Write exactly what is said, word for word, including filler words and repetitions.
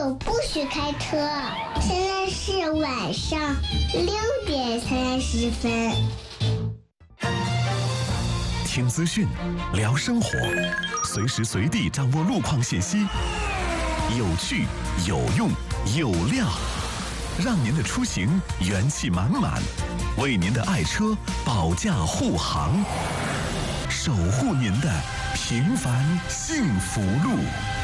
就不许开车。现在是晚上六点三十分。 听资讯，聊生活，随时随地掌握路况信息，有趣、有用、有料，让您的出行元气满满，为您的爱车保驾护航，守护您的平凡幸福路。